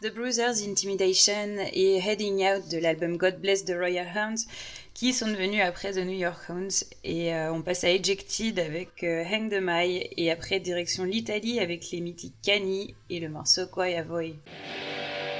The Bruisers, Intimidation et Heading Out de l'album God Bless the Royal Hounds, qui sont devenus après The New York Hounds. Et on passe à Ejected avec Hang the Mai, et après direction l'Italie avec les mythiques Cani et le morceau Quoi Voi.